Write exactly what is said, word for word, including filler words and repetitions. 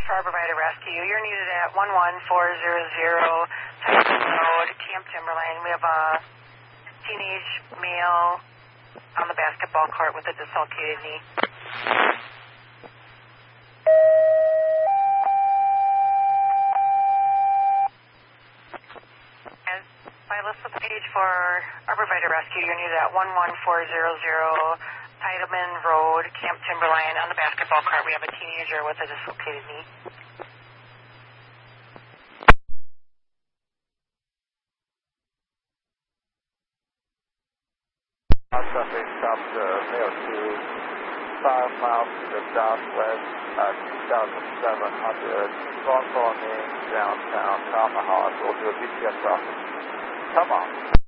for Arborvitae Rescue. You're needed at one one four zero zero Tyson Road, Camp Timberline. We have a teenage male on the basketball court with a dislocated knee. As by list of the page for Arborvitae Rescue, you're needed at one one four zero zero Tiedemann Road, Camp Timberline. On the basketball court, we have a teenager with a dislocated knee. Suffix stopped uh, Mayo two, five miles to the southwest at two thousand seven hundred, Long Falling downtown Tomahawk. We'll do a B T S office. Come on.